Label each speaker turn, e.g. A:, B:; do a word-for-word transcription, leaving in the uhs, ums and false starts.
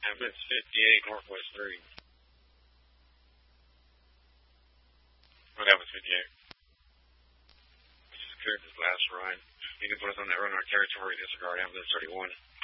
A: Ambulance fifty-eight, Northwest three. What happened, fifty-eight? We just cleared this last run. You can put us on that run on our territory, disregard ambulance thirty-one.